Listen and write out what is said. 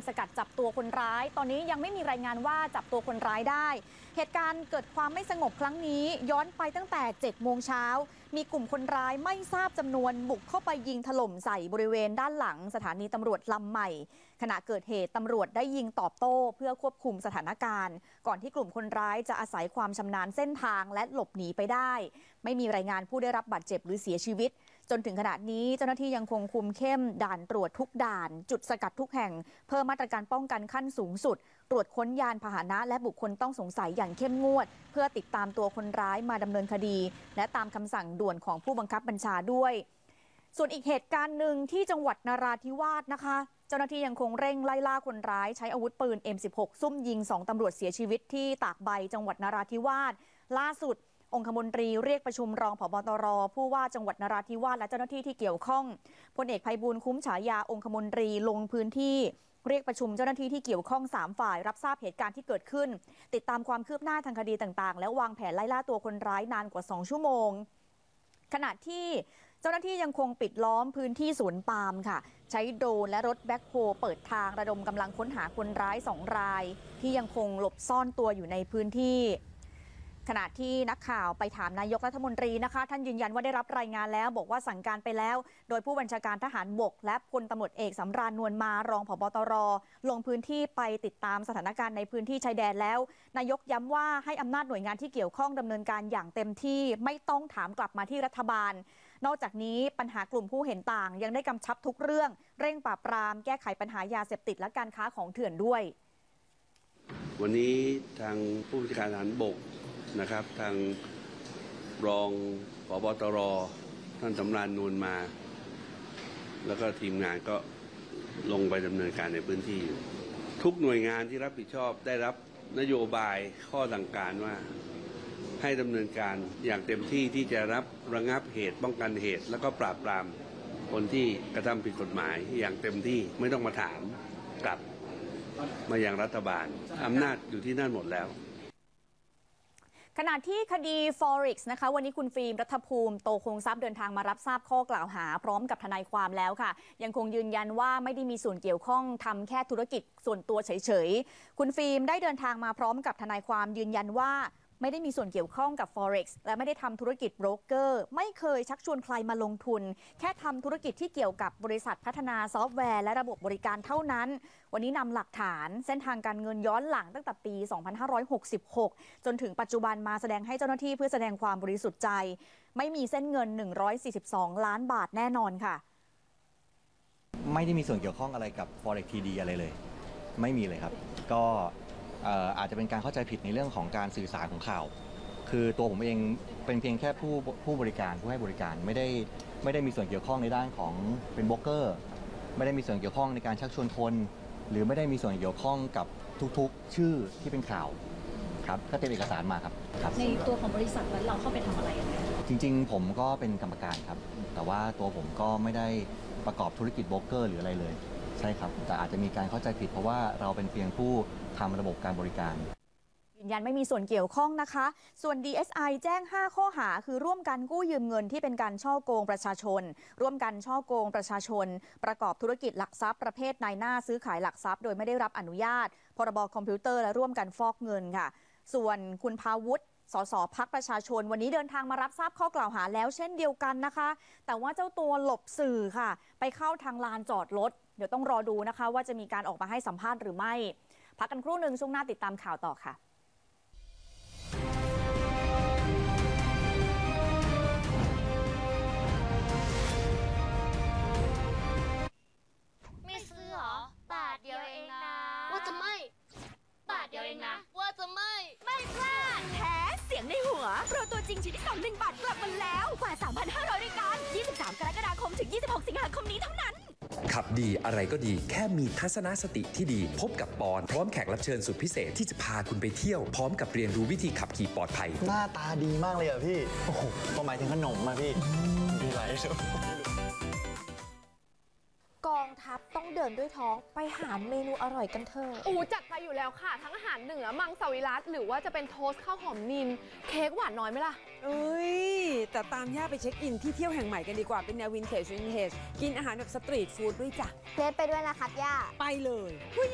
สกัดจับตัวคนร้ายตอนนี้ยังไม่มีรายงานว่าจับตัวคนร้ายได้เหตุการณ์เกิดความไม่สงบครั้งนี้ย้อนไปตั้งแต่7 โมงเช้ามีกลุ่มคนร้ายไม่ทราบจำนวนบุกเข้าไปยิงถล่มใส่บริเวณด้านหลังสถานีตำรวจลำใหม่ขณะเกิดเหตุตำรวจได้ยิงตอบโต้เพื่อควบคุมสถานการณ์ก่อนที่กลุ่มคนร้ายจะอาศัยความชำนาญเส้นทางและหลบหนีไปได้ไม่มีรายงานผู้ได้รับบาดเจ็บหรือเสียชีวิตจนถึงขณะนี้เจ้าหน้าที่ยังคงคุมเข้มด่านตรวจทุกด่านจุดสกัดทุกแห่งเพิ่มมาตรการป้องกันขั้นสูงสุดตรวจค้นยานพาหนะและบุคคลต้องสงสัยอย่างเข้มงวดเพื่อติดตามตัวคนร้ายมาดำเนินคดีและตามคำสั่งด่วนของผู้บังคับบัญชาด้วยส่วนอีกเหตุการณ์หนึ่งที่จังหวัดนราธิวาสนะคะเจ้าหน้าที่ยังคงเร่งไล่ล่าคนร้ายใช้อาวุธปืน M16 ซุ่มยิง2 ตำรวจเสียชีวิตที่ตากใบจังหวัดนราธิวาสล่าสุดองคมนตรีเรียกประชุมรองผบ.ตร.ผู้ว่าจังหวัดนราธิวาสและเจ้าหน้าที่ที่เกี่ยวข้องพลเอกไพบูลย์คุ้มฉายาองคมนตรีลงพื้นที่เรียกประชุมเจ้าหน้าที่ที่เกี่ยวข้อง3 ฝ่ายรับทราบเหตุการณ์ที่เกิดขึ้นติดตามความคืบหน้าทางคดีต่างๆและวางแผนไล่ล่าตัวคนร้ายนานกว่า2 ชั่วโมงขณะที่เจ้าหน้าที่ยังคงปิดล้อมพื้นที่สวนปาล์มค่ะใช้โดรนและรถแบ็คโฮเปิดทางระดมกำลังค้นหาคนร้าย2 รายที่ยังคงหลบซ่อนตัวอยู่ในพื้นที่ขณะที่นักข่าวไปถามนายกรัฐมนตรีนะคะท่านยืนยันว่าได้รับรายงานแล้วบอกว่าสั่งการไปแล้วโดยผู้บัญชาการทหารบกและพลตำรวจเอกสำราญนวลมารองผบ.ตร.ลงพื้นที่ไปติดตามสถานการณ์ในพื้นที่ชายแดนแล้วนายกย้ำว่าให้อำนาจหน่วยงานที่เกี่ยวข้องดำเนินการอย่างเต็มที่ไม่ต้องถามกลับมาที่รัฐบาลนอกจากนี้ปัญหากลุ่มผู้เห็นต่างยังได้กำชับทุกเรื่องเร่งปราบปรามแก้ไขปัญหายาเสพติดและการค้าของเถื่อนด้วยวันนี้ทางผู้บัญชาการทหารบกนะครับทางรองผบ.ตร.ท่านสำราญนวลมาแล้วก็ทีมงานก็ลงไปดำเนินการในพื้นที่ทุกหน่วยงานที่รับผิดชอบได้รับนโยบายข้อสั่งการว่าให้ดำเนินการอย่างเต็มที่ที่จะรับระงับเหตุป้องกันเหตุแล้วก็ปราบปรามคนที่กระทำผิดกฎหมายอย่างเต็มที่ไม่ต้องมาถามกลับมายังรัฐบาลอำนาจอยู่ที่นั่นหมดแล้วขณะที่คดี Forex นะคะวันนี้คุณฟิล์มรัฐภูมิโตคงทรัพย์เดินทางมารับทราบข้อกล่าวหาพร้อมกับทนายความแล้วค่ะยังคงยืนยันว่าไม่ได้มีส่วนเกี่ยวข้องทำแค่ธุรกิจส่วนตัวเฉยๆคุณฟิล์มได้เดินทางมาพร้อมกับทนายความยืนยันว่าไม่ได้มีส่วนเกี่ยวข้องกับ Forex และไม่ได้ทำธุรกิจโบรกเกอร์ไม่เคยชักชวนใครมาลงทุนแค่ทำธุรกิจที่เกี่ยวกับบริษัทพัฒนาซอฟต์แวร์และระบบบริการเท่านั้นวันนี้นำหลักฐานเส้นทางการเงินย้อนหลังตั้งแต่ปี 2566 จนถึงปัจจุบันมาแสดงให้เจ้าหน้าที่เพื่อแสดงความบริสุทธิ์ใจไม่มีเส้นเงิน142 ล้านบาทแน่นอนค่ะไม่ได้มีส่วนเกี่ยวข้องอะไรกับ Forex TD อะไรเลยไม่มีเลยครับก็อาจจะเป็นการเข้าใจผิดในเรื่องของการสื่อสารของข่าวคือตัวผมเองเป็นเพียงแค่ผู้บริการผู้ให้บริการไม่ได้มีส่วนเกี่ยวข้องในด้านของเป็นโบรกเกอร์ไม่ได้มีส่วนเกี่ยวข้องในการชักชวนคนหรือไม่ได้มีส่วนเกี่ยวข้องกับทุกๆชื่อที่เป็นข่าวครับก็เตรียมเอกสารมาครับในตัวของบริษัทแล้วเราเข้าไปทำอะไรยังไงจริงๆผมก็เป็นกรรมการครับแต่ว่าตัวผมก็ไม่ได้ประกอบธุรกิจโบรกเกอร์หรืออะไรเลยใช่ครับแต่อาจจะมีการเข้าใจผิดเพราะว่าเราเป็นเพียงผู้ทำระบบการบริการยืนยันไม่มีส่วนเกี่ยวข้องนะคะส่วน DSI แจ้ง5 ข้อหาคือร่วมกันกู้ยืมเงินที่เป็นการฉ้อโกงประชาชนร่วมกันฉ้อโกงประชาชนประกอบธุรกิจหลักทรัพย์ประเภทนายหน้าซื้อขายหลักทรัพย์โดยไม่ได้รับอนุญาตพรบคอมพิวเตอร์และร่วมกันฟอกเงินค่ะส่วนคุณภาวุฒิสสพรรคประชาชนวันนี้เดินทางมารับทราบข้อกล่าวหาแล้วเช่นเดียวกันนะคะแต่ว่าเจ้าตัวหลบสื่อค่ะไปเข้าทางลานจอดรถเดี๋ยวต้องรอดูนะคะว่าจะมีการออกมาให้สัมภาษณ์หรือไม่พักกันครู่หนึ่งช่วงหน้าติดตามข่าวต่อค่ะไม่ซื้อหรอบาทเดียวเองนะว่าจะไม่บาทเดียวเองนะว่าจะไม่พลาดแท้เสียงในหัวโปรตัวจริงชิ้นที่2 1 บาทกลับมาแล้วกว่า 3,500 รายการ23 กรกฎาคมถึง26 สิงหาคมนี้เท่านั้นขับดีอะไรก็ดีแค่มีทัศนคติที่ดีพบกับปอนพร้อมแขกรับเชิญสุดพิเศษที่จะพาคุณไปเที่ยวพร้อมกับเรียนรู้วิธีขับขี่ปลอดภัยหน้าตาดีมากเลยอ่ะพี่โอ้โหก็หมายถึงขนมมาพี่ดีไรกองทัพต้องเดินด้วยท้องไปหาเมนูอร่อยกันเถอะจัดไปอยู่แล้วค่ะทั้งอาหารเหนือมังสวิรัติหรือว่าจะเป็นโทสต์ข้าวหอมนินเค้กหวานน้อยไหมล่ะแต่ตามย่าไปเช็คอินที่เที่ยวแห่งใหม่กันดีกว่าเป็นแนววินเทจกินอาหารแบบสตรีทฟู้ดด้วยจ้ะเพลสไปด้วยนะครับย่าไปเลย